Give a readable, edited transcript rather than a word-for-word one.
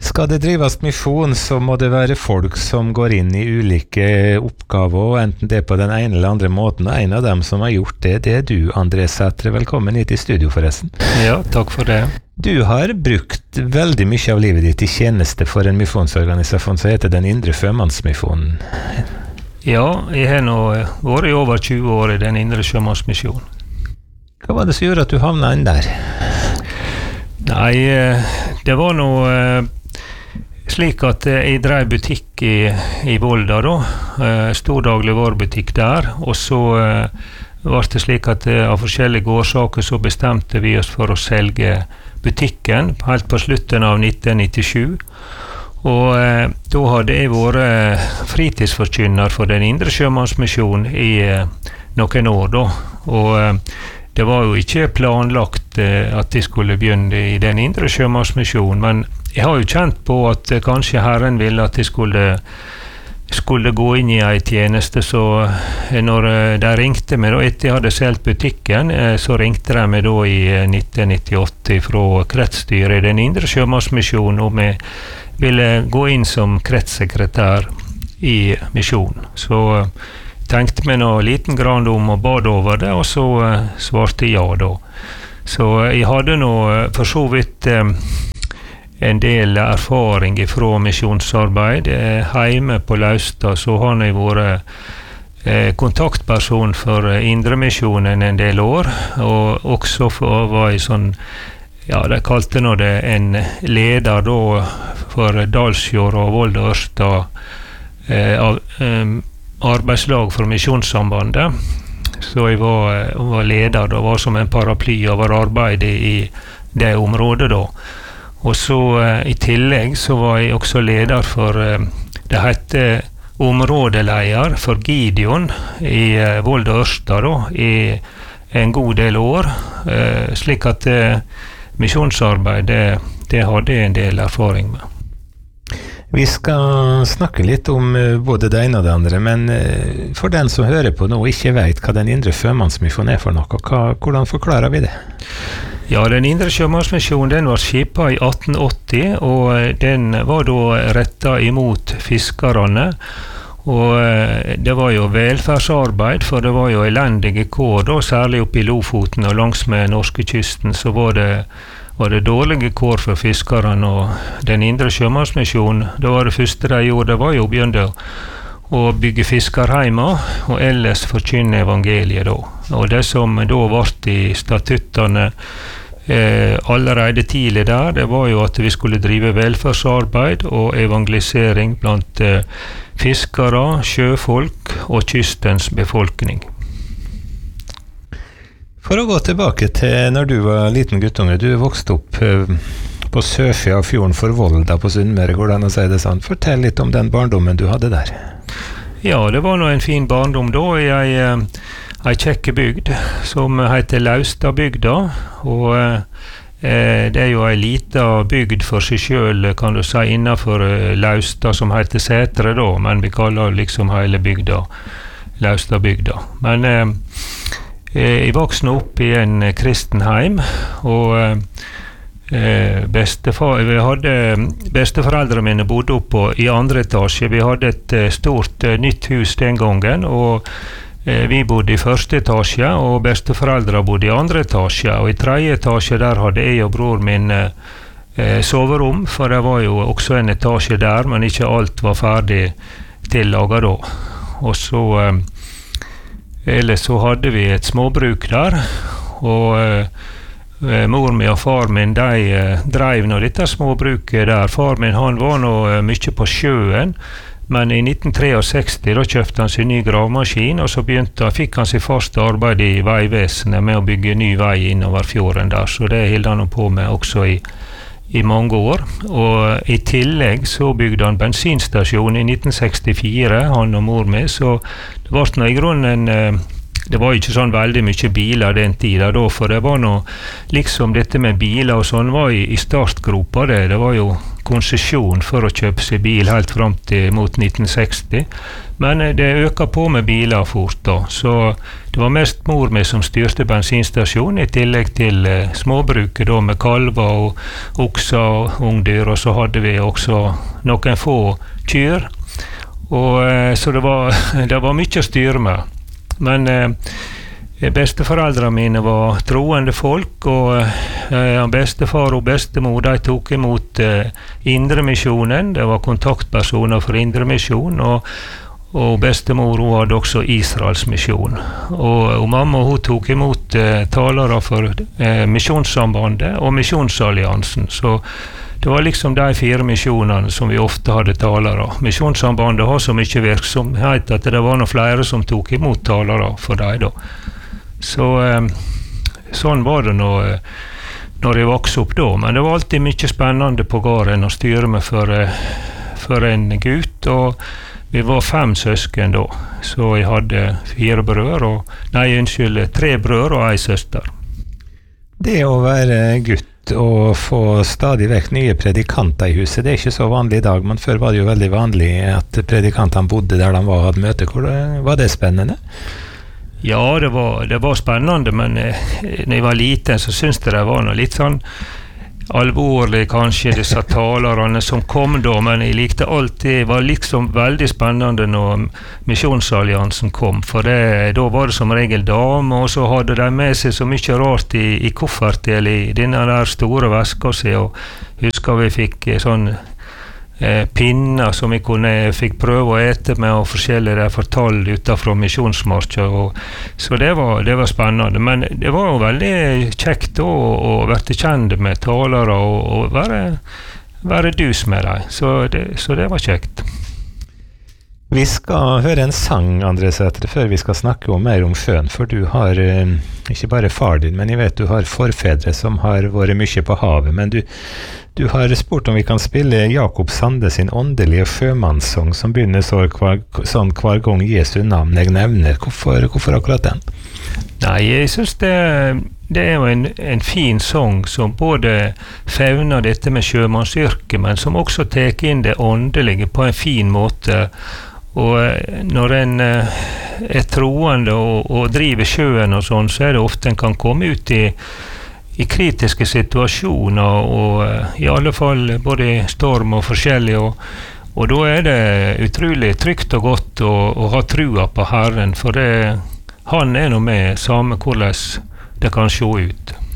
Skal det drives misjon, så må det være folk som går inn i ulike oppgaver, enten det på den ene eller andre måten. Og en av dem som har gjort det, det er du, André Sætre. Velkommen hit i studio, forresten. Ja, takk for det. Du har brukt veldig mye av livet ditt i tjeneste for en misjonsorganisasjon som heter Den Indre Sjømannsmisjonen. Ja, jeg har nå vært i over 20 år i Den Indre Sjømannsmisjonen. Hva var det som gjorde at du havnet inn der? Nei, det var nå slik at jeg drev butikk i Volda da, stor dagligvarebutikk der, og så var det slik at av forskjellige årsaker så bestemte vi oss for å selge butikken helt på slutten av 1997, og da hadde jeg vært fritidsforkynner for Den Indre Sjømannsmisjonen i noen år da, og det var jo ikke planlagt at jeg skulle begynne i Den Indre Sjømannsmisjonen, men jeg har jo kjent på at kanskje Herren ville at jeg skulle gå inn i en tjeneste, så når de ringte meg da, etter jeg hadde solgt butikken, så ringte de meg da i 1998 fra kretsstyret i Den Indre Sjømannsmisjonen om jeg ville gå inn som kretssekretær i misjonen. Så tenkte meg nå liten grann om og bad over det, og så svarte jeg ja da. Så jeg hadde nå for så vidt en del erfaring fra misjonsarbeid. Hjemme på Laustad så har jeg vært kontaktperson for Indremisjonen en del år, og også var jeg sånn, ja, de kalte nå det en leder da for Dalsfjord og Volda og Ørsta arbeidslag for Misjonssambandet, så jeg var leder da, var som en paraply over arbeidet i det området da. Og så i tillegg så var jeg også leder for, det hette områdeleder for Gideon i Volda og Ørsta da, i en god del år, slik at misjonsarbeid, det hadde jeg en del erfaring med. Vi skal snakke litt om både det ene og det andre, men for den som hører på nå og ikke vet hva Den Indre Sjømannsmisjonen er for noe, hvordan forklarer vi det? Ja, Den Indre Sjømannsmisjonen den var skipet i 1880, og den var da rettet imot fiskerne. Og det var jo velferdsarbeid, for det var jo elendige kår da, særlig oppe i Lofoten og langs med norskekysten, så var det dårlige kår for fiskerne, og Den Indre Sjømannsmisjonen, det var det første de gjorde, det var jo å begynne å bygge fiskerheimer, og ellers forkynne evangeliet da. Og det som da var i statuttene allerede tidlig der, det var jo at vi skulle drive velferdsarbeid og evangelisering blant fiskere, sjøfolk og kystens befolkning. For å gå tilbake til når du var liten guttunge, du vokste opp på Sørsida av fjorden for Volda på Sunnmøre, går det an å si det sånn? Fortell litt om den barndommen du hadde der. Ja, det var nå en fin barndom da, i ei kjekke bygd som heter Laustadbygda, og det er jo ei lita bygd for seg selv, kan du si, innenfor Laustad, som heter Sætre da, men vi kaller liksom hele bygda Laustadbygda. Men jeg voksne opp i en kristenheim, og besteforeldrene mine bodde oppe i andre etasje. Vi hadde et stort nytt hus den gangen, og vi bodde i første etasje, og besteforeldre bodde i andre etasje, og i tredje etasje der hadde jeg og bror min soverom, for det var jo også en etasje der, men ikke alt var ferdig tillaget da. Og så ellers så hadde vi et småbruk der, og mor min og far min, de drev nå dette småbruket der. Far min, han var nå mye på sjøen, men i 1963 da kjøpte han sin ny gravmaskin, og så fikk han sitt faste arbeid i Veivesenet med å bygge ny vei innover fjorden der, så det holdt han på med også i mange år. Og i tillegg så bygde han bensinstasjon i 1964, han og mor min, så det var nå i grunnen det var jo ikke sånn veldig mye biler den tida da, for det var noe, liksom dette med biler og sånn var i startgropa det var jo konsesjon for å kjøpe seg bil helt frem til mot 1960, men det øka på med biler fort da, så det var mest mor mi som styrte bensinstasjon, i tillegg til småbruket da, med kalver og okser og ungdyr, og så hadde vi også noen få kyr, og så det var mye å styre med. Men besteforeldrene mine var troende folk, og bestefar og bestemor de tok imot Indremisjonen, det var kontaktpersoner for Indremisjon, og bestemor hun hadde også Israels misjon. Og mamma hun tok imot talere for Misjonssambandet og Misjonsalliansen, så det var liksom de 4 misjonene som vi ofte hadde talere. Misjonssambandet har så mye virksomhet at det var noen flere som tok imot talere for dem da. Så sånn var det når jeg vokste opp da, men det var alltid mye spennende på gården å styre med for en gutt, og vi var 5 søsken da, så jeg hadde 3 brødre og ei søster. Det å være gutt og få stadig vekk nye predikanter i huset, det ikke så vanlig i dag, men før var det jo veldig vanlig at predikantene bodde der de var og hadde møte. Var det spennende? Ja, det var spennende, men når jeg var liten så syntes jeg det var noe litt sånn alvorlig, kanskje disse talerne som kom da, men jeg likte alltid, det var liksom veldig spennende når Misjonsalliansen kom, for da var det som regel dame, og så hadde de med seg så mye rart i koffert, eller i denne der store veska si, og husker vi fikk sånn pinner som vi fikk prøve å ete med, og forskjellige fortall utenfor misjonsmarka, så det var spennende, men det var jo veldig kjekt å være kjent med talere og være dus med dem, så det var kjekt. Vi skal høre en sang, André Sætre, før vi skal snakke mer om sjøen, for du har ikke bare far din, men jeg vet du har forfedre som har vært mye på havet, men du har spurt om vi kan spille Jakob Sande sin åndelige sjømannssang, som begynner sånn hver gang Jesu navn jeg nevner. Hvorfor akkurat den? Nei, jeg synes det er jo en fin sang som både fevner dette med sjømannsyrket, men som også tar inn det åndelige på en fin måte. Og når en er troende og driver sjøen og sånn, så er det ofte en kan komme ut i kritiske situasjoner, og i alle fall både storm og forskjellig, og da er det utrolig trygt og godt å ha trua på Herren, for han er nå med samme hvordan det kan se ut.